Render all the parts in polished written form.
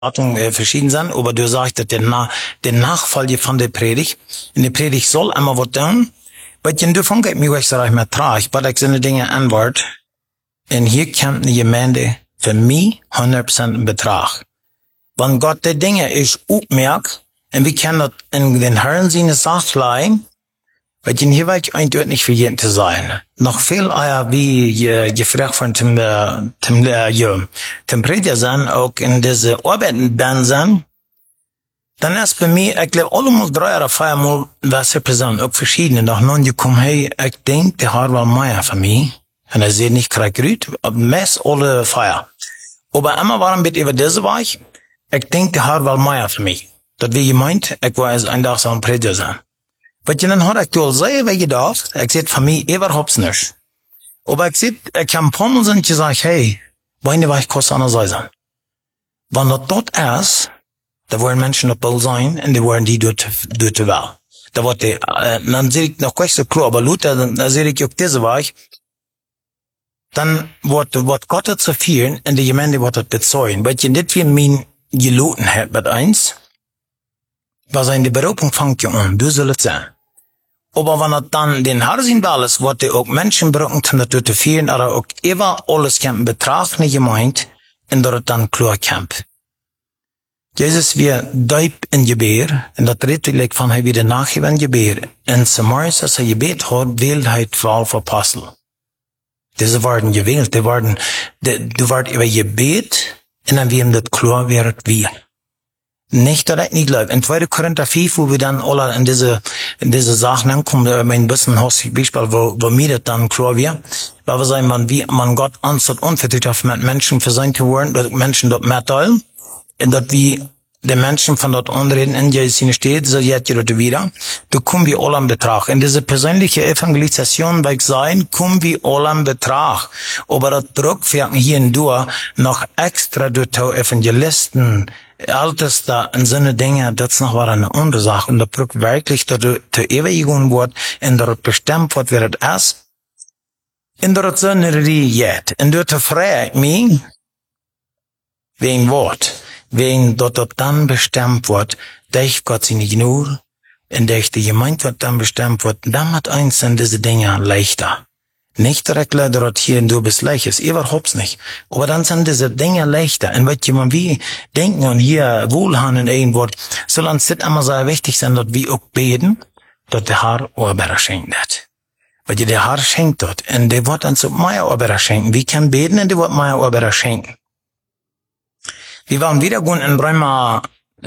verschieden sind, aber du sagst, dass der Nachfolge von der Predigt, in der Predigt soll einmal was tun, weil du von geht mir echt mehr trage, weil ich seine Dinge antwort, und hier kommt eine Gemeinde für mich 100% in Betrag. Wenn Gott die Dinge ist aufmerkt, und wir können das in den Herren seine Sache leihen, weil hier will ich eigentlich nicht für jeden zu sein. Noch viel eher wie gefragt von Tim Prediger sein, auch in diese Arbeiten dann sein, dann ist bei mir, ich glaube, allemal 3 oder 4 Mal, was Person, auch verschiedene, nach nun gekommen, hey, ich denke, der Herr war mehr für mich, und er sieht nicht gerade grüt, aber meist alle Feier. Aber immer war ein bisschen über diese Weich, ich denke, der Herr war mehr für mich. Das wie gemeint, ich war als ein Tag so ein Prediger sein. Weil dann hat ich wohl sehr wie gedacht, ich sehe für mich überhaupt nicht. Aber ich sehe, ich habe ein paar Mal gesagt, hey, meine Weich kostet an der Seite. Wenn das dort ist, da wollen Menschen auf Ball sein, und die wollen die dort Wahl. Da wird die, dann sehe ich noch gleich so klar, aber Luther, dann sehe ich auch diese Weich, dann wird Gott zu viel, in die Gemeinde wird das bezeugen. Weil ihr nicht wie mein geloten hat mit eins, was in der Berufung fängt ja an, du sollst sein. Aber wenn er dann den Herrsinn alles, wird er auch Menschen brauchen, um das zu führen, aber auch immer alles kann Betrag nicht gemeint, und dort dann klar kämpft. Jesus wir deib in Gebär, und das dritte liegt von er wieder nachgeben Gebär. In Samaris, als er Gebet hat, wählt er Wahl für Apostel. Diese werden gewählt, du wart über Gebet, und dann wir ihm das klar wird wir. Nicht, dass ich nicht glaube. In 2. Korinther 5, wo wir dann alle in diese Sachen ankommen, ein bisschen Beispiel, wo mir das dann klar wird, weil wir sagen, man Gott anschaut unverträglich auf mit Menschen für sein zu werden, dass Menschen dort mehr teilen, und dass wir die Menschen von dort anreden, in der Sinne steht, so jetzt dort wieder, da kommen wir alle am Betrag. In diese persönliche Evangelisation, weil ich sagen, kommen wir alle am Betrag. Aber das Druck fährt hier in Dua noch extra durch Evangelisten, Älteste in Sinne Dinge, das noch war eine andere Sache. Und das Druck wirklich, dass zur Ewigung wird, und dort bestimmt wird, wer das ist. Und dort sind die jetzt. Und dort frage ich mich, wegen Wort. Wegen dort dann bestimmt wird, dass Gott sie nicht nur, in der die gemeint wird, dann bestimmt wird, dann hat eins sind diese Dinge leichter. Nicht direkt dort hier in du bist leicht, ist überhaupt nicht. Aber dann sind diese Dinge leichter. Und weil jemand wie denken und hier wohlhaben in irgendwo, soll uns das immer sehr wichtig sein, dass wir auch beten, dass der Herr Orbera schenkt hat. Weil der Herr schenkt dort. Und der wird uns auch mehr Orbera schenken. Wir können beten und der wird mehr Orbera schenken. Wir waren wieder gut in Römer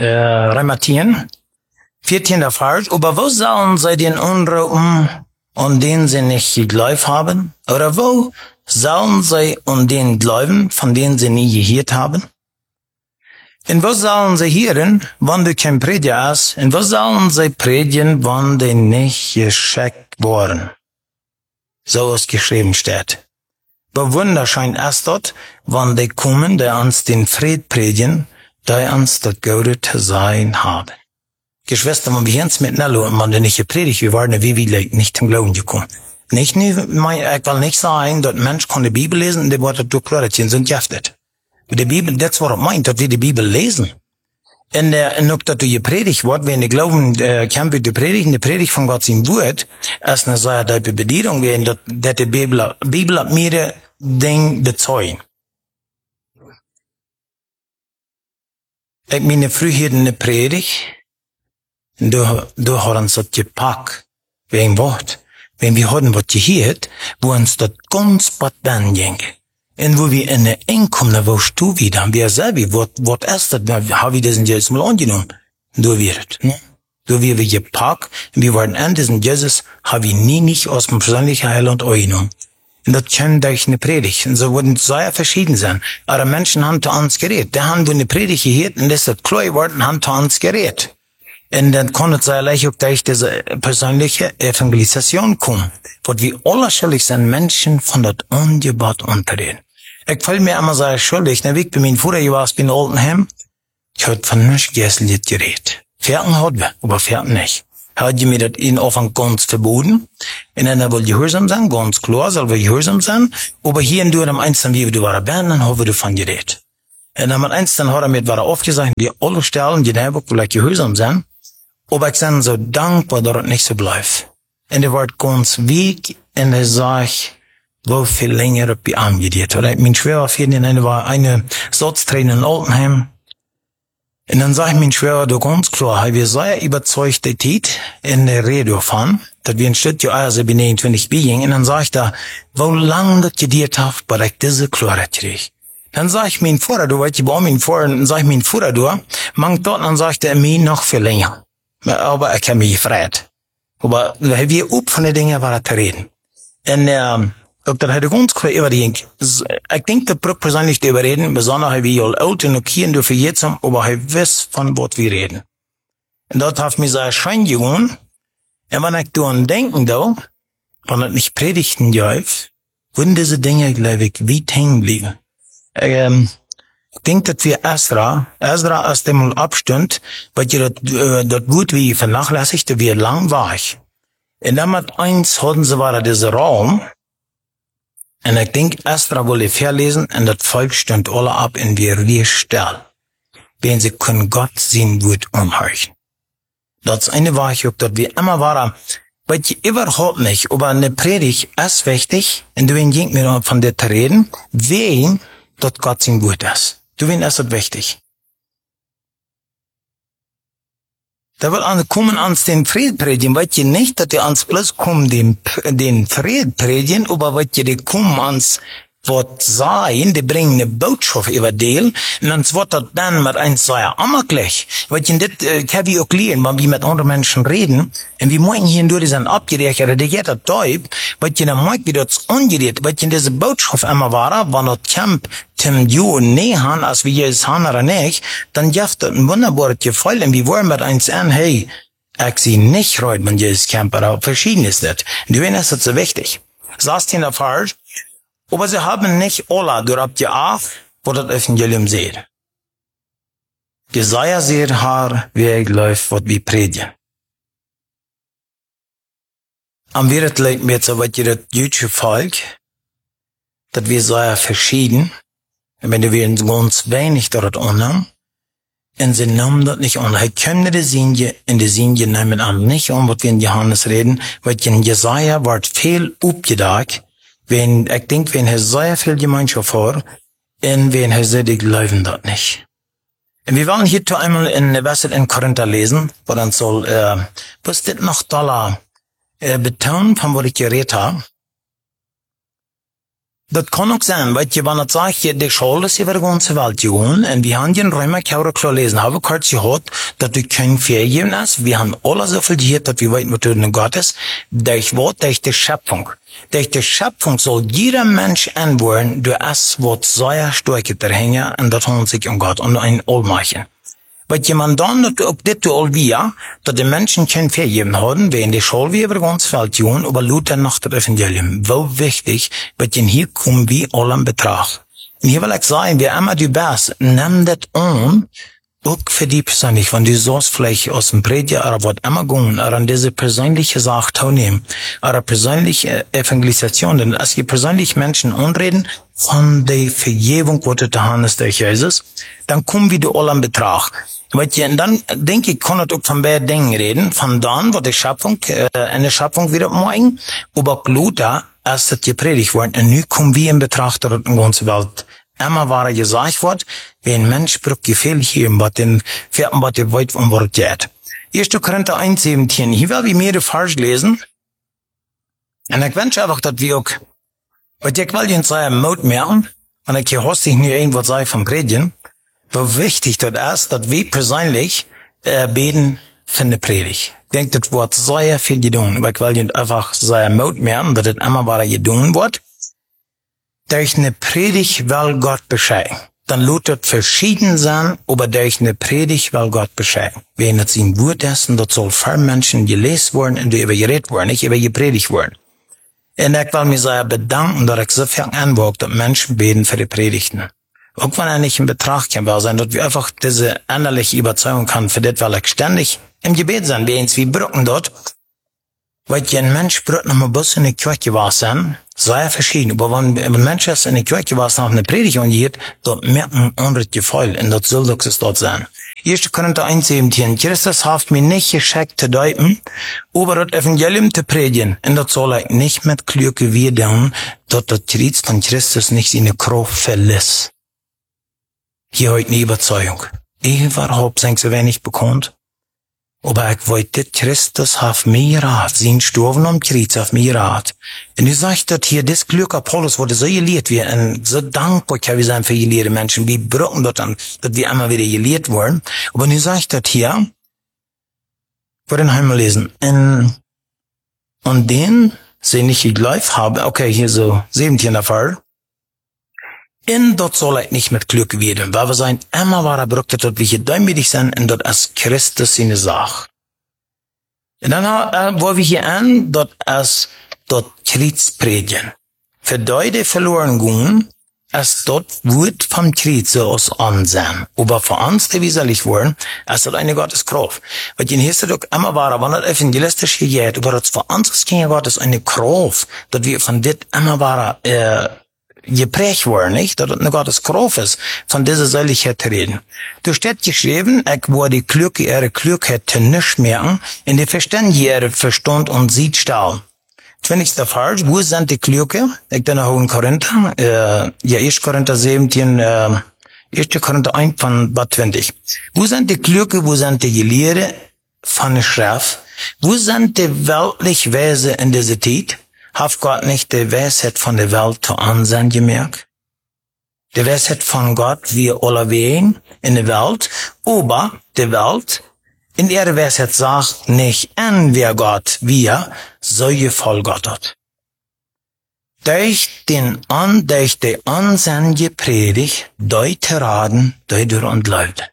10, 14. Vers. Aber wo sollen sie den anderen und denen sie nicht geglaubt haben? Oder wo sollen sie und den glauben, von denen sie nie gehört haben? Und wo sollen sie hören, wenn du kein Prediger hast? Und wo sollen sie predigen, wenn die nicht geschickt worden? So es geschrieben steht. Bewunderschein ist dort, wenn die kommen, die uns den Fried predigen, die uns das Gute zu sein haben. Geschwister, wenn wir uns miteinander und man nicht gepredigt, wir waren wie nicht zum Glauben gekommen. Ich will nicht sagen, dass Mensch kann die Bibel lesen und die Worte durchklaritieren sind giftet. Die Bibel, das was meint, dass wir die Bibel lesen. Und dass du gepredigt wird, wenn die Glauben, kann wir die Predigt von Gott sein Wort, ist eine sehr deutliche Bedienung, wenn dass die Bibel hat mehrere Dinge bezeugen. Ich meine, früher in der Predigt, du hast uns das gepackt, wegen Wort. Wenn wir hatten was gehört, wo uns das ganz bedankt ging. Und wo wir in der Einkommen, wo du wieder, wir selber, was ist das, haben wir das jetzt mal angenommen? Du wirst, ne? Du wir gepackt, und wir waren an diesen Jesus, haben wir nicht aus dem persönlichen Heiland angenommen. Und das kann durch eine Predigt. Und so wurden sehr verschieden sein. Aber Menschen haben zu uns geredet. Die haben eine Predigt gehört, und das ist klar geworden, haben zu uns geredet. Und dann kann es sehr leicht auch durch diese persönliche Evangelisation kommen. Wo wir alle schuldig sind, Menschen von das Angebot unterreden. Ich fühle mir immer sehr schuldig. Ne, wie bei meinem Bruder, ich war in Altenheim, ich hab von nichts gestern geredet. Pferden hat wir, aber Pferden nicht. Hat mir das in Anfang ganz verboten. Und dann will gehorsam sein, ganz klar, soll wir gehorsam sein. Aber hier in Durham einzeln, wie wir waren, dann haben wir davon geredet. En dan met eens dan hadden met waren afgezegd, die alle stellen, die hebben ook gelijk gehoorzaam zijn. Maar ik ben zo dankbaar dat het niet zo blijft. En er wordt ganz week en er zegt, wel veel langer op je aangedeerd. Want mijn schwager vierde en er was een Satztrainer in Altenheim. En dann sag ich mein Schwager da ganz klar, wir sehr überzeugt der Tit in der Rede von, dass wir ein Stück also bin 29 biegen, und dann sag ich da, wo lang das gediert habt, bei ich diese Klarheit krieg. Dann sag ich mein Vater, du weißt, ich baue mein Vater, dann sag ich mein Vater, du, mang dort, dann sagt er mir noch viel länger. Aber ich hab mich gefreut. Aber wir up von den Dingen war zu reden. Und, ook dat hij de grond überdenkt. Ik denk dat Brooke persoonlijk te überreden, besonders hij wie al oud en ook hier door vergeten, aber hij wist van wat we reden. En dat heeft mij zo schijn gewonnen. En wanneer ik door'n denken doe, van het niet predigten juist, würden diese Dinge, glaube ich, weit hängen bleiben. Ich denke, dass wir Ezra erst einmal abstund, weil je dat gut wie vernachlässigte, wie lang war ich. Und dann mit eins hatten sie war diese Raum, en ik denk, Ezra wilde verlezen en dat volk stond alle ab in weer stil. Wenn sie können Gott zijn woord omhorchen. Dat is eine Wahrheit, ook dat we immer waren, wat je überhaupt nicht, aber eine Predigt ist wichtig, und du ging mir von der zu reden, wen dat Gott zijn woord ist. Du wen ist das wichtig. Da wird an kommen ans den Fried predigen, weil je nicht, dass die ans bloß kommen den Fried predigen, aber weil je die kommen ans wat sein, die bringen eine Botschaft über Deel, und dann wird das dann mit eins sehr ammergleich. Weil je dit, kann wir auch lernen, wenn wir mit anderen Menschen reden, und wir meinen hier durch, die sind abgerechnet, die geht das Teub, weil je dann meint, wie das angerät, weil je diese Botschaft immer war, wenn das Camp Tim Ju und Nehan, als wir jetzt haben oder nicht, dann gibt das ein wunderbares Gefühl, und wir wollen mit eins an, hey, ich sehe nicht reut, wenn dieses Camp, aber verschieden ist das. Und du weißt, das ist so wichtig. Sagst du in der Fall, aber sie haben nicht alle durch die Art, wo das Evangelium sieht. Jesaja sieht haar, wie läuft, was wir predigen. Am Wert leid mir so, was ihr das jüdische Volk, dass wir sehr verschieden, und wenn wir uns ganz wenig dort annehmen, und sie nehmen das nicht an. Ich kenne die Sinje, und die Sinje nehmen an nicht an, was wir in Johannes reden, weil in Jesaja wird viel aufgedacht, ich denke, wenn er sehr viel Gemeinschaft hat, und wenn er sagt, ich glaube das nicht. Und wir wollen hier einmal in Korinther lesen, wo dann soll, was das noch doller, betonen, von was ich geredet habe. Das kann auch sein, weil je, wenn ich sage, die Schule ist über die ganze Welt gegangen, und wir haben den Römer klar lesen, habe kurz gehört, dass du kein Ferien hast, wir haben alle so viel gehört, dass wir weit mit dem Gott ist, durch Wort, durch die Schöpfung. Durch die Schöpfung soll jeder Mensch antworten, du es wird sehr stark dahinter, und das handelt sich um Gott und ein Allmachen. Weil jemand dann, auch das all wir, dass die Menschen kein Vergeben haben, wenn die Schule wie über ganz Welt tun, aber Luther nach das Evangelium. Wo wichtig, weil hier kommen wir alle in Betracht. Und hier will ich sagen, wir immer die Best, nimm das an, auch für die persönlich, wenn du sollst vielleicht aus dem Prediger oder was immer gehen, oder an diese persönliche Sache teilnehmen, oder persönliche Evangelisation, denn als wir persönlich Menschen anreden, von der Vergebung, was du da hast durch Jesus, dann kommen wir alle in Betracht. Weil dann denke ich, kann ich auch von beiden Dingen reden, von dann, wo die Schöpfung, in der Schöpfung wieder morgen, aber Luther, als das gepredigt wurde, und nun kommen wir in Betracht, dass die ganze Welt immer war gesagt wird, wie ein Mensch braucht gefährlich hier, was den vierten, was die weit von Wort geht. 1. Korinther 1,17. Hier will ich mir falsch lesen. Und ich wünsche einfach, dass wir auch, weil ich will uns sagen, Mut merken, und ich hier hast dich nicht irgendwas sagen vom Predigen, wo wichtig das ist, dass wir persönlich, beten für eine Predigt. Ich denke, das wird sehr viel getan, aber ich will uns einfach sagen, Mut merken, dass das immer weiter getan wird. Durch eine Predigt will Gott bescheiden. Dann Luther verschieden sein, aber durch eine Predigt will Gott bescheiden. Wenn es ihm Wort ist, und das soll für Menschen gelesen werden und über geredet werden, nicht über gepredigt werden. Und ich will mich sehr bedanken, dass ich so viel anwog, dass Menschen beten für die Predigten. Auch wenn nicht in Betracht kann sein, dass wir einfach diese innerliche Überzeugung haben, für das will ich ständig im Gebet sein, wie uns wie Brücken dort. Weil ein Mensch braucht noch mal ein bisschen in die Kirche was sein, Sehr verschieden. Aber wenn Menschen in der Kirche was nach einer Predigt angeht, dort merken ein anderes Gefühl, und das soll es dort sein. 1. Korinther 1,17. Christus hat mir nicht geschickt zu deuten, aber das Evangelium zu predigen. Und das soll ich nicht mit Klüge werden, dass das Kreuz von Christus nicht seine Kraft verlässt. Hier heute eine Überzeugung. Überhaupt sind sie wenig bekannt. Aber ich wollte, Christus hat mir rat, sein Sturven am Kreuz hat mir rat. Und du sagst, dass hier das Glück Apollos wurde so gelehrt wird, und so dankbar kann wir sein für gelehrte Menschen, wie brücken dort an, dass wir immer wieder gelehrt wurden. Aber du sagst, dass hier, ich wollte den einmal lesen, und den, sie nicht geglaubt habe, okay, hier so 17. Fall, in dort soll ich nicht mit Glück werden, weil wir sein immer wahrer Brücke, dort wir hier däumig sind, und dort als Christus seine Sache. Und dann wollen wir hier an, dort als dort Kreuz predigen. Für Leute verloren gehen, als dort wird vom Kreuz aus ansehen. Aber für uns, die wir selig wollen, als dort eine Gotteskraft. Weil in hier doch immer wahrer, wenn das evangelistisch hier geht, aber das für uns ist keine Gottes eine Kraft, dort wir von dit immer wahrer, geprägt worden, nicht? Dass das eine Gottes Kraft ist, von dieser Seligkeit zu reden. Du steht geschrieben, ich wo die Klüge ihre Klugheit zu nichts merken, in der Verstand ihre Verstand und sieht stahl. 20. Vers, wo sind die Klüge? Ich bin auch in Korinther, 1. Korinther 17, 1. Korinther 1 von 20. Wo sind die Klüge, wo sind die Gelehre von der Schrift? Wo sind die weltlich Wesen in dieser Zeit? Hat Gott nicht die Weisheit von der Welt zu ansehen gemerkt? Die Weisheit von Gott, wir alle wehen in der Welt, aber die Welt in ihrer Weisheit sagt nicht, wer Gott, wir, so gefällt Gott hat. Durch die Ansehen gepredigt, durch die Raden, durch und Leute.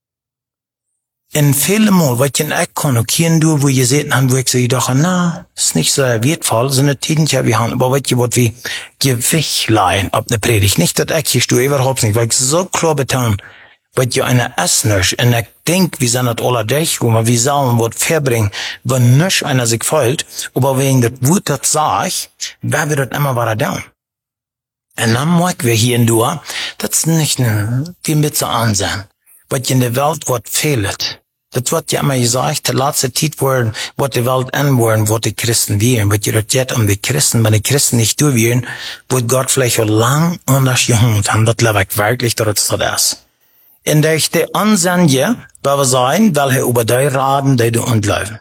In vielen Mal, was ich auch kann, und hier du, wo ihr seht, wo ich sage, doch, na, ist nicht so wertvoll, so eine Tiden, ja, wir haben, aber was wie Gewicht leihen, ab der Predigt. Nicht, dass ich hier überhaupt nicht, weil ich so klar betone, was ihr eine essen ist, und ich denke, wir sind das alle durch, wo man wie sagen, was verbringen, wenn nicht einer sich folgt, aber wegen das Wut, das sag ich, wer wird das immer weiter down. Und dann mag wir hier in Dua, das ist nicht wie mit so ansehen. Was in der Welt wird fehlt. Das wird ja immer gesagt, der letzte Zeit werden, was die Welt anwollen, was die Christen wären. Was ihr jetzt die Christen, wenn die Christen nicht durchwählen, wird Gott vielleicht schon lang anders gehungt haben. Das glaube ich wirklich, dass das ist. In der ich die Ansehen, weil wir sein, weil er über die Raden, die du unglauben.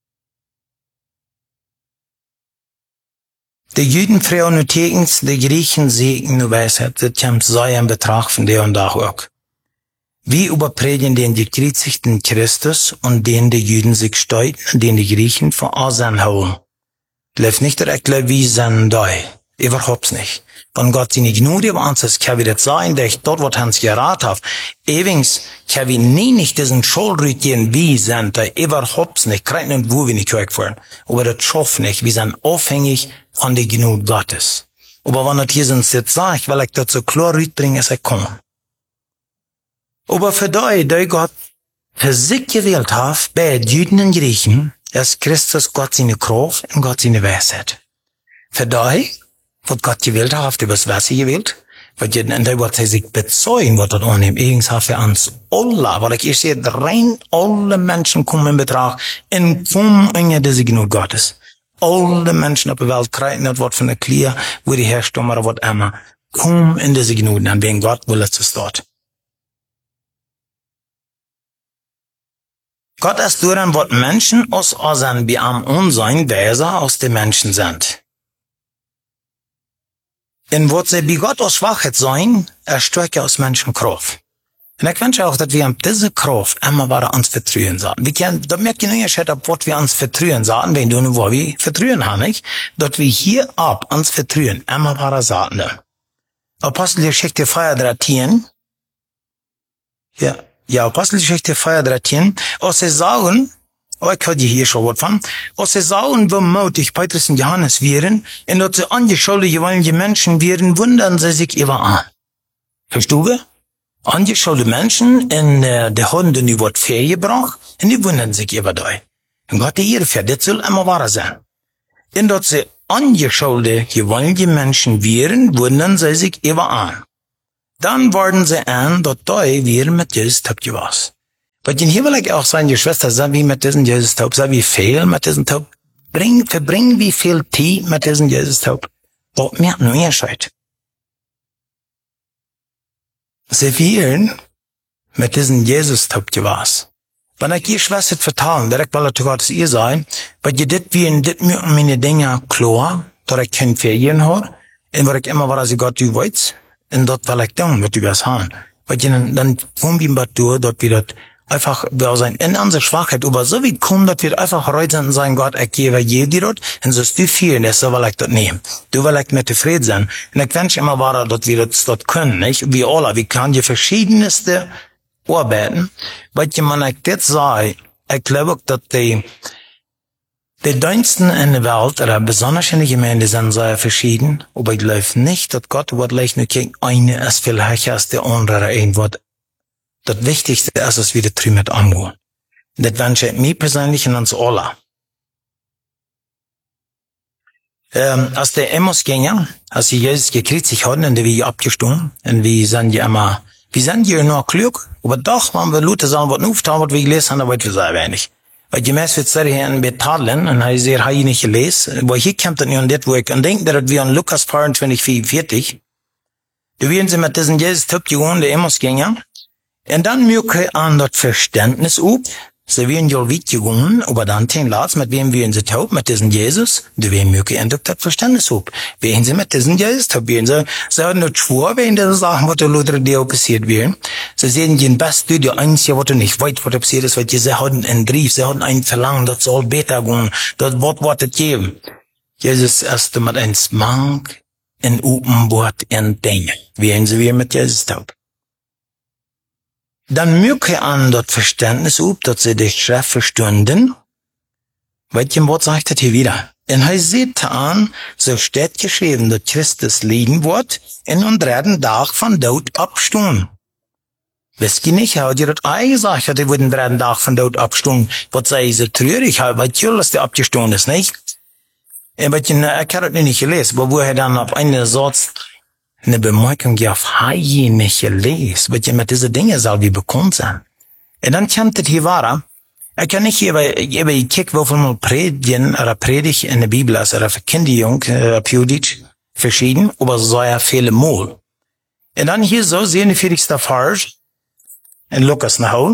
Die Juden fragen und Tegens, die Griechen segnen und Weisheit, das kommt sehr in Betracht von der und da auch. Wie überpredigen den gekreuzigten Christus und den die Juden sich steuten, den die Griechen von Asien holen? Läuft nicht direkt wie sein Dei. Überhaupt nicht. Wenn Gott seine Gnade über uns ist, kann wir das sein, dass ich dort, was uns geraten hat. Ewings kann wir nie nicht diesen Schulrüt gehen, wie sind da. Überhaupt nicht. Kreinen, wo wir nicht fahren. Aber das schafft nicht. Wir sind abhängig von der Gnade Gottes. Aber wenn das hier sind, jetzt sagt, weil ich das so klar rütbringe, als ich komme. Aber für die Gott für sich gewählt hat, bei Juden und Griechen, ist Christus Gott seine Kraft und Gott seine Weisheit. Für die, was Gott gewählt hat, über das Wasser gewählt, weil jeden in der Wort sich bezeugen, was das annimmt, übrigens hat für uns alle, weil ich sehe, rein alle Menschen kommen in Betracht, in vom Enge des Gnade Gottes. Alle Menschen auf der Welt kreisen das Wort von der Klier, wo die Herrstummer oder was immer, kommen in diese Gnade, an wen Gott will, dass es dort. Gott ist durch ein Wort Menschen aus Asien wie am Unsein Wesen aus den Menschen sind. In Wort sie wie Gott aus Schwachheit sein, stärker aus Menschen Kraft. Und ich wünsche auch, dass wir an diese Kraft immer weiter uns vertrauen sagen. Wir können, da merkt ihr nicht, ob was wir uns vertrauen sagen, wenn du nur wo wir vertrauen haben, nicht? Dass wir hier ab uns vertrauen, immer weiter sagen. Apostelgeschichte 4:13. Ja, Apostelgeschichte 4:13. Als sie sagen, ich hatte hier schon was von, als sie sagen, wie mutig Petrus und Johannes wären, und dass sie angeschuldigte gewaltige Menschen wären, wundern sie sich über an. Verstehst du? Angeschuldigte Menschen, die haben dann über das Feuer gebracht, und die wundern sich über die. Und Gott die Ehre für, das soll immer wahr sein. Und dass sie angeschaute, gewollte Menschen wären, wundern sie sich über an. Dann worden sie an, dort da wir mit Jesus Taub gewas. Weil hier will ich auch sagen, die Schwester, sei wie mit diesem Jesus Taub, sei wie viel mit diesem Taub, verbring wie viel Tee mit diesem Jesus Taub. Dort merkt nur ihr Scheit. Sie wären mit diesem Jesus Taub gewas. Wenn ich ihr Schwester vertalen, direkt weil er zu Gottes ihr sein, weil ihr dit wie in dit mir meine Dinge klar, dass ich kein Ferien habe, und weil ich immer war, als ich Gott du weiß, und dort will ich dann, was du was haben. Weil ihr dann kommen wir durch, dort wir dort einfach, wir sein, in unsere Schwachheit, aber so wie kommen, dass wir einfach reut sind und sagen, Gott, ich gebe dir die dort, und so ist du viel, und so will ich dort nehmen. Du will ich mit zufrieden sein. Und ich wünsche immer war, dass wir das dort können, nicht? Wie alle, wir können die verschiedenste arbeiten, weil man ich das sei, ich glaube, dass die Diensten in der Welt, oder besonders in der Gemeinde, sind sehr verschieden, aber ich glaube nicht, dass Gott wirklich nur gegen eine ist viel höher als der andere ein Wort. Das Wichtigste ist, dass wir das drüben mit angehen. Das wünsche ich mir persönlich und uns alle. Als der Emmausgänger, als sie Jesus gekriegt hatten, und wir abgestimmt, und wir sind ja noch klug, aber doch, wenn wir Leute sagen, was auftauen, was wir gelesen haben, aber wir sehr wenig. Weil die meisten wird hier in Betadlen, und er sagt, habe ich nicht gelesen, aber hier kommt dann das, wo ich an denke, dass wir an Lukas 24, 44, da werden sie mit diesem Jesus Typ gegangen, der Emmausgänger, und dann möchte an das Verständnis up, sie werden ja weit gegangen, aber dann den Latz, mit wem werden sie taub, mit diesem Jesus, da werden möchte an das Verständnis up. Werden sie mit diesem Jesus taub, sie haben nicht schwor, wenn die Sachen, was der Luther dir passiert wäre. Sie sehen den Besten, die Einzige, was nicht weit, was passiert ist, weil sie hatten einen Brief, sie hatten ein Verlangen, das soll besser gehen, das Wort geben. Jesus ist mit einem Mank in Wort in Dinge. Werden sie wieder mit Jesus taub. Dann möge an das Verständnis up, dass sie die Schrift verstünden. Welchen Wort sagt das hier wieder? Und er sieht an, so steht geschrieben, dass Christus liegen wird, in den dritten Tag von Tod abstehen. Wisst ihr nicht, hat ihr das eigentlich gesagt, dass ihr den dritten Tag von Tod abstehen? Was sei ich so traurig, weil Julius der abgestanden ist, nicht? Ich habe das nicht gelesen, aber wo er dann auf einen Satz eine Bemerkung, ja, habe ich nicht gelesen, weil mit diese Dinge soll wie bekannt sein. Und dann kommt das hier weiter. Ich kann nicht über kick, wie viel Predigen oder Predigt in der Bibel ist, oder Verkündigung, Pjuditsch, verschieden, aber sehr viele Mal. Und dann hier so, 47. Vers, in Lukas nachher.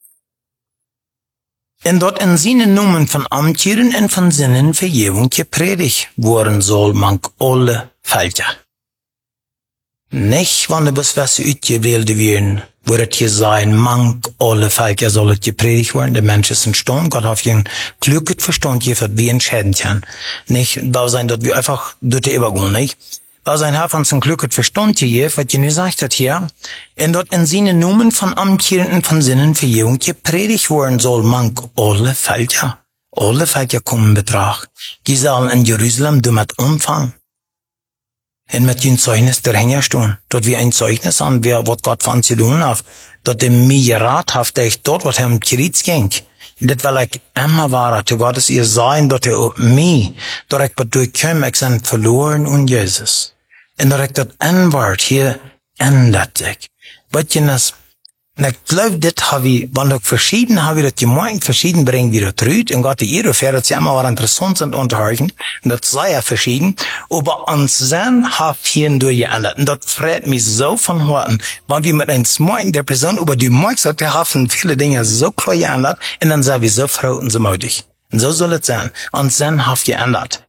Und dort in seinen Namen von Amtieren und von Sinnen Vergebung gepredigt worden soll, man alle Falter. Nicht, wenn du bist, was ausgewählt werden, wo das hier sein, mank alle Völker soll es gepredigt werden, die Menschen sind stumm, Gott hat ihnen kluges Verstand gegeben, wie entscheiden kann. Nicht, da sein, dass wir einfach durch die Übergehen, nicht? Da sein, hat uns ein kluges Verstand gegeben, was ihr gesagt hat hier, und dort in seinen Namen von Amtieren und von Sinnen Vergebung gepredigt worden soll, mank alle Völker. Alle Völker kommen in Betracht. Die sollen in Jerusalem damit umfangen. Und mit dem Zeugnis der Hänger stehen. Dort wie ein Zeugnis an, wer, was Gott von sie tun hat. Dort dem mir Rat hat, der ich dort, was er im Kiritz ging. Und das will ich immer wahr, zu Gottes ihr sein, dort er auf mich, dort ich durchkomme, ich sind verloren und Jesus. Und dort ich dort anwart, hier ändert sich. Weißt du, und ich glaube, das habe ich, wenn ich verschieden habe, das gemeint, verschieden bringen wir das rüt, und Gott die ihre Fähre, dass sie immer war interessant sind unterhalten, und das sei ja verschieden, aber uns sein hat hier durchgeändert, und das freut mich so von Horten, wenn wir mit einem Smoken der Person über die Moix hat, der haben viele Dinge so klar geändert, und dann sind wir so froh und so mutig. Und so soll es sein. Uns sein hat geändert.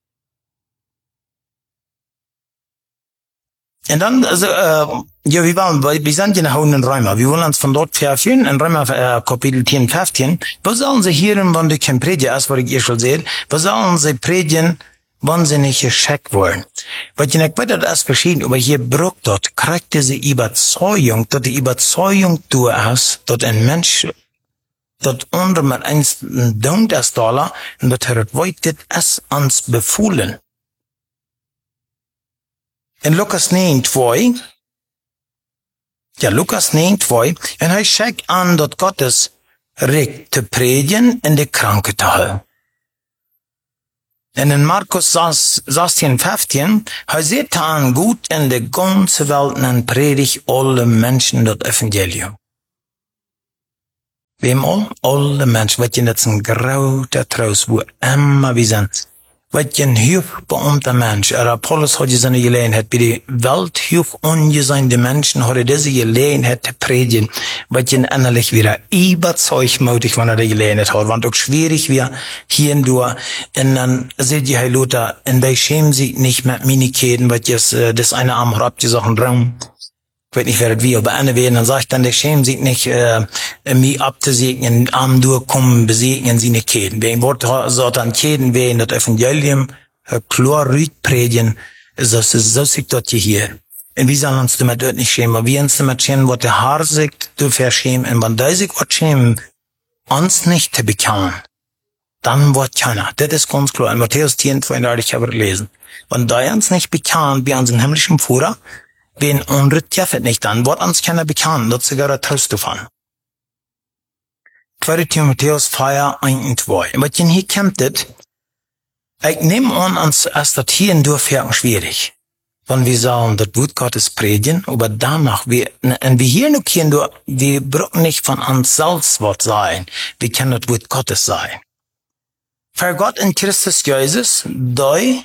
Und dann, also, ja, wir sind in in Römer. Wir wollen uns von dort verführen, in Römer, Kapitel 10, 15. Was sollen sie hier, wenn die kein Prediger ist, was ich schon sehe? Was sollen sie predigen, wenn sie nicht geschickt wollen? Weil ich nicht weiter, das ist verschieden, aber hier braucht dort, kriegt diese Überzeugung, dort die Überzeugung du hast, dort ein Mensch, dort unter mit eins Dank das Dollar, und dort hat wollte es uns befohlen. In Lukas 9, 2, Lukas 9, 2, und er schickt an, dort Gottes Recht zu predigen in die Kranke zu heilen. En in Markus 16, 15, hij zegt aan goed in de ganze Welt en predigt alle mensen dat evangelium. Wem al? Alle mensen. Wat je net een grote troost, wo immer we zijn. Wat je een hoogbeamte mens. Paulus had je zijn gelegenheid bij de welthoog ongezinde mensen, had deze gelegenheid te predigen. Wat je innerlijk weer überzeugmoedig wanneer de gelegenheid had. Want ook schwierig weer hierdoor. En dan zegt je, hey Luther, en die schämen sich nicht mit Miniketen, wat je das eine Arm habt, je sagen, Raum. Ich weiß nicht, wer das wie, aber eine werden, dann sagt dann, der schämen sich nicht, mich abzusegnen, am durchkommen, besegnen sie nicht Keden. Wegen Wort sagt dann Keden, wegen das Evangelium, Chlorid predigen, so sich dort hier. Und wie sollen uns damit dort nicht schämen? Wie uns damit schämen, was der Haar sagt, du verschämen, und wenn die sich was schämen, uns nicht zu bekennen, dann wird keiner. Das ist ganz klar. In Matthäus 10, 32 habe ich gelesen. Wenn die uns nicht bekennen, wie unseren himmlischen Führer, wen unret jeffet nicht dann, wird uns keiner bekannt, das sogar der Trost davon. 2. Timotheus 4, 1 und 2. Und was hier kommt, ich nehme an, als das hier in Durchführung schwierig. Wenn wir sagen, das Wort Gottes predigen, aber danach, und wir hier noch hier, wir brauchen nicht von uns selbst was sein, wir können das Wort Gottes sein. Für Gott in Christus Jesus, die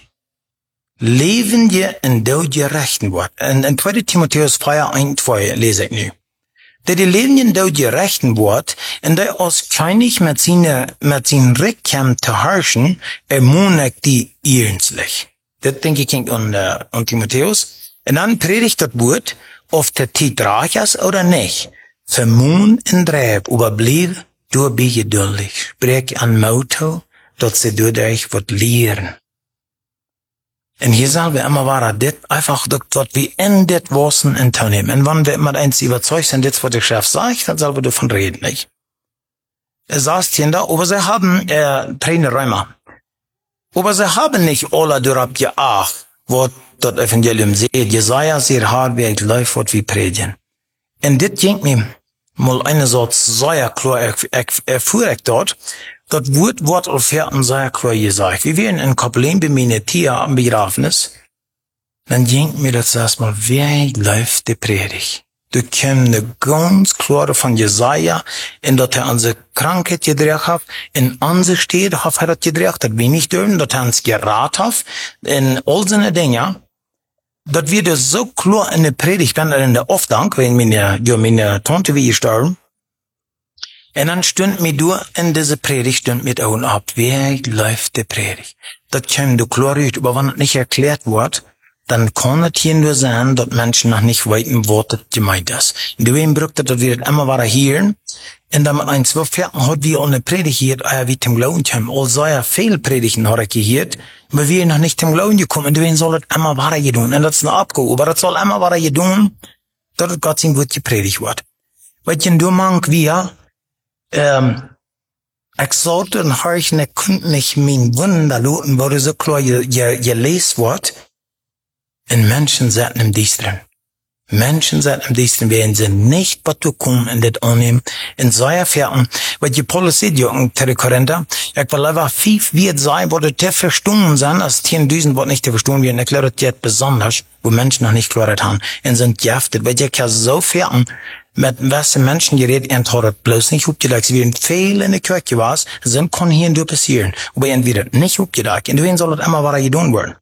leven je in dood je rechten wordt. En in 2 Timotheus 4, 1, 2 lees ik nu. Dat die leven je in dood je rechten wordt, en dat als König met zijn Rückkehr te herrschen, ermutigt die ernstlich. Dat denk ik aan Timotheus. En dan predigt dat woord, of de tijd reich is oder nicht. Vermoen en drijf, überblieb, door bij geduldig. Spreek aan Motto, dat ze door dich wat leren. Und hier sagen wir immer weiter, das einfach, dass wir in das Wissen entnehmen. Und wenn wir immer eins überzeugt sind, das, was der Chef sagt, dann sollen wir davon reden, nicht? Er sagt hier da, aber sie haben, Trainerräumer. Aber sie haben nicht alle darauf geachtet, was das Evangelium sagt. Jesaja sehr hart, wie ich läuft, was wir predigen. Und das ging mir mal eine Sorte sehr klar, erfuhr ich dort, das Wort auf Herzen sehr klar gesagt. Wir werden in Kapelin bei meinen Tier am Begräbnis, dann denkt mir das erstmal, wie läuft die Predigt? Du kommst eine ganz klare von Jesaja, in dat unsere Krankheit gedreht hat, in unsere Städte hat das gedreht, dass wir nicht dürfen, dass uns gerat hat, in all seine Dinge, dass wir das so klar in der Predigt, wenn in der Aufdank, wenn meine Tante wie gestorben, en dan stund mir door in deze Predigt, stund mit Augen ab, wie läuft die Predigt. Das kommt du klar uit, aber wenn es nicht erklärt wird, dann kann es hier nur sein, dass Menschen noch nicht weiten, was das gemeint ist. Und deswegen braucht es, dass wir das immer wieder hören, und dann mit ein, zwei Versen hat wir eine Predigt gehört, wie zum Glauben kommen. All sehr viele Predigten habe ich gehört, aber wir noch nicht zum Glauben gekommen, und deswegen soll es immer wieder gedun. Und das ist eine Abgabe, aber das soll immer wieder gedun, dass Gott sein Wort gepredigt wird. Weil ich du mang wir, ich sollte und horch ne kunt nicht mein Wunder loten, wo so klar gelesen wird. Und Menschen sind im Dienstren. Menschen sind im Dienstren, werden sie nicht bekommen in das annehmen. In so Fährten, weil die Paulus sagt, ja, in der Korinther, ich will einfach 5 wird sein, wo die verstanden sind, als 10.000 wird nicht verstanden werden. Ich glaube, das jetzt besonders, wo Menschen noch nicht Klarheit haben, und sind gehaftet, weil ich ja so Fährten, mit was Menschen geredet, und hat bloß nicht aufgedacht. Sie werden viel in der Kirche was, sind kann hier und da passieren. Aber entweder nicht aufgedacht, und deswegen soll das immer weiter getan werden.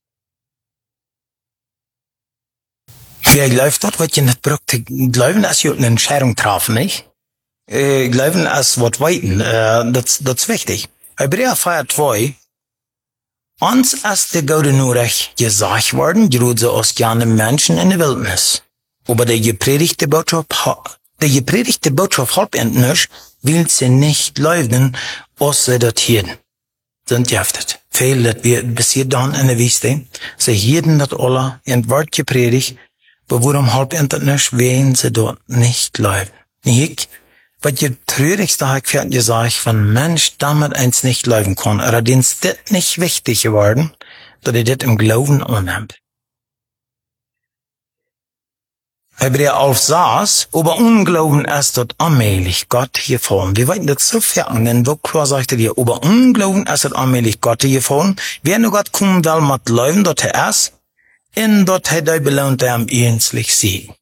Ja, ich glaube, das, was ich nicht brauchte, glauben, dass ich eine Entscheidung traf, nicht? Glauben, als was weiten, das ist wichtig. Hebräer 4,2, uns ist der Gute nur recht gesagt worden, gerät so aus gerne Menschen in der Wildnis. Aber der gepredigte Botschaft halb nicht, will sie nicht leugnen, was sie dort hier sind gehaftet. Viel, dass wir bis hier dann in der Wüste, sie hielten das alle in Wort gepredigt, aber warum halb nicht, wen sie dort nicht leugnen. Ich, was ihr traurigste habe ich gesagt, wenn Mensch damit eins nicht leugnen kann, oder denen ist das nicht wichtig geworden, dass er das im Glauben annimmt. Hebräer 11 saß, aber Unglauben ist dort allmählich Gott gefallen. Wir wollten das so fertig, denn wo klar sagte dir, aber Unglauben ist dort allmählich Gott gefallen. Wer nur Gott kommen will mit Leuben, dort er ist, in dort hat er belohnt er am ernstlich Sieg.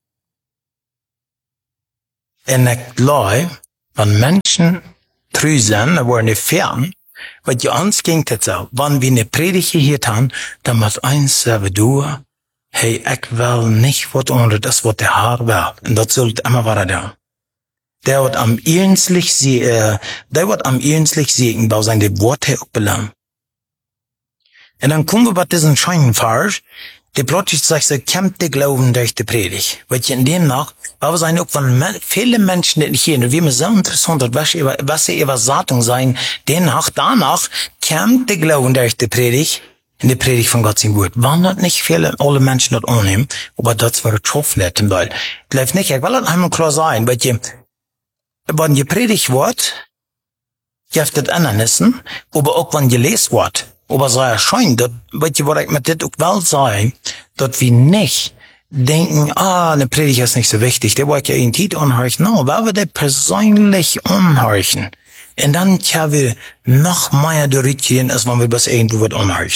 Und ich glaube, wenn Menschen treu sind, dann wollen die fern, weil die uns ging das so, wenn wir eine Predigt gehört haben, dann muss eins selber durch, hey, ich will nicht was unter das, was der Herr will. Und das sollte immer weiter da. Der wird am ernstlich sehen, weil seine Worte auch belangen. Und dann kommen wir bei diesen Scheinenfahrt, die plötzlich sagt, so kämpft der Glauben durch die Predigt. Weil in dem nach, aber sein auch von viele Menschen, die nicht hier, und wie mir so interessant hat, was die Übersatung sein, danach kämpft der Glauben durch die Predigt, in der Predigt von Gott sein Wort. Wann hat nicht viele, alle Menschen das annehmen, aber das wird schon nicht, weil, ich will das einmal klar sein, weil wenn die Predigt wird, gibt es Ananissen, aber auch wenn die lest wird, aber so erscheint, dass, was ich mit das auch will sagen, dass wir nicht denken, eine Predigt ist nicht so wichtig, der wollte ja in Titel anhören, no, weil wir das persönlich anhören. Und dann können wir noch mehr durchgehen, als wenn wir das irgendwo wird anhören.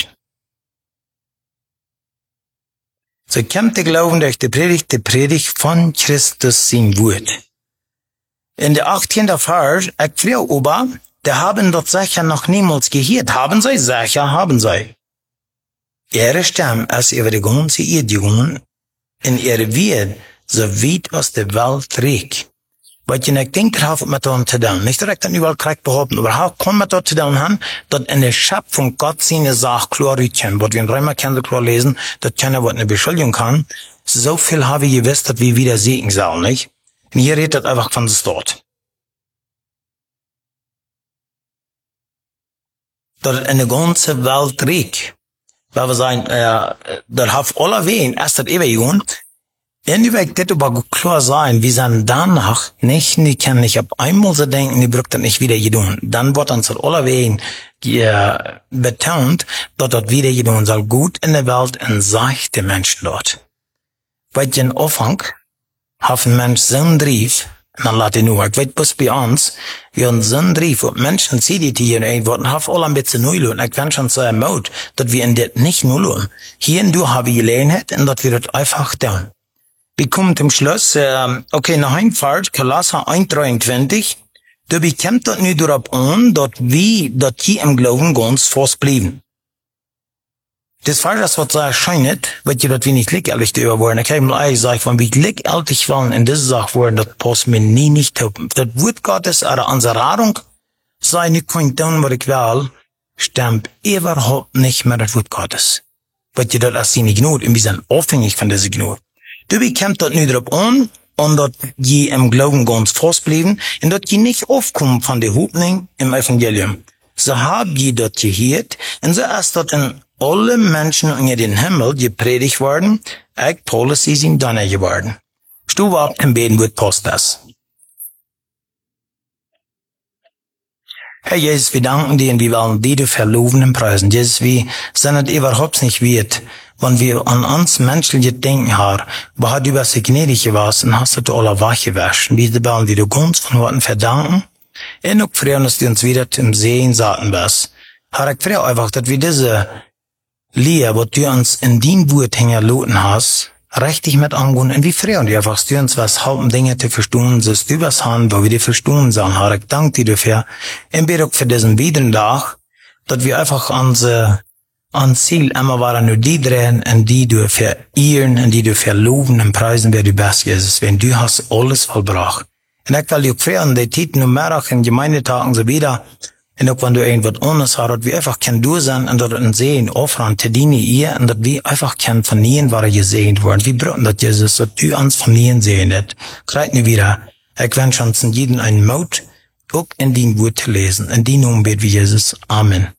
So kommt der Glauben durch die Predigt von Christus sein Wort. In der 18. Vers, ich glaube, die haben dort sicher noch niemals gehört. Haben sie? Sicher haben sie. Ihre Stimme ist über die ganze Erde gegangen, in ihre Welt, so weit aus der Welt reicht. Weil ich denke, das hat mit dort zu tun. Nicht direkt an überall korrekt behaupten, aber das kann mit dort zu tun haben, dass in der Schöpfung Gott seine Sache klar rücken. Was wir in Römer können klar lesen, dass keiner was eine Beschuldigung kann. So viel habe ich gewusst, dass wir wieder sehen sollen, nicht? Und hier redet einfach von das dort. Dass in der ganzen Welt reicht. Weil wir sagen, das hat alle wen, erst das Ewigkeit. Inwieweit das aber klar sein, wir sind danach nicht, die können nicht ab einmal so denken, die braucht das nicht wieder gedun. Dann wird uns das alle wen betont, dass das wieder gedun soll, gut in der Welt und seichte Menschen dort. Weil den Anfang hat ein Mensch so einen Drief, dann laat ihn nur, ich weiß, bis bei uns, wir haben so einen Drief, und Menschen sehen die hier irgendwo, und haben alle ein bisschen neu lohnen. Ich bin schon so ermut, dass wir in das nicht neu lohnen. Hier und da habe ich gelernt, und dass wir das einfach tun. Wir kommen zum Schluss, okay, noch ein Vers, Kolosser 1,23. Da bekommt das nicht darauf an, dass die im Glauben ganz fest bleiben. Das Vers, das was so erscheint, wird ja, dass wir nicht glücklich darüber wollen. Ich kann mal ehrlich sagen, wenn wir glücklich wollen in dieser Sache wollen, das passt mir nicht auf. Das Wort Gottes, oder unsere Radung, seine Kondition, was ich will, stimmt überhaupt nicht mehr das Wort Gottes. Weil ja, das ist sie nicht genug, und wir sind abhängig von dieser Genug. Du bekommst das nicht drauf an, und dass die im Glauben ganz fest bleiben, und dass die nicht aufkommen von der Hoffnung im Evangelium. So haben die das gehört, und so ist das in alle Menschen unter den Himmel gepredigt worden, ich, Paulus, ist ihm dann geworden. Stu überhaupt im Beten wird passt das. Herr Jesus, wir danken dir und wir wollen dir die Verlobenen preisen. Jesus, wir sind es überhaupt nicht wert, wenn wir an uns menschliche Denken haben, wo du was gnädig warst und hast du alle wach gewaschen. Wir wollen dir ganz von Worten verdanken. Und auch freuen, dass du uns wieder zum Sehen sagten wirst. Herr, ich freue einfach, dass wir diese Lehre, was du uns in den Wort hinterlassen hast, richtig mit angehen. Und wir freuen dich einfach, dass du uns was halben Dinge zu verstehen, dass du was haben, wo wir die verstehen sollen. Herr, ich danke dir dafür. Und bitte auch für diesen weiteren Tag, dass wir einfach an Ziel immer waren nur die drehen, und die du verehren, und die du verloben und preisen, wer du bist, Jesus, wenn du hast alles vollbracht. Und ich will dir freuen, die Titen und Mehrach in Gemeindetagen so wieder, und auch wenn du irgendwas anderes hast, dass wir einfach kein Du sein, und dort sehen, offern, zu dienen ihr, und dass wir einfach kein von ihnen waren gesehen worden. Wir brauchen das, Jesus, dass du uns von ihnen sehen lässt. Kreit nicht wieder. Ich wünsche uns in jedem einen Mut, auch in den Wort zu lesen. In den Namen beten wir, Jesus. Amen.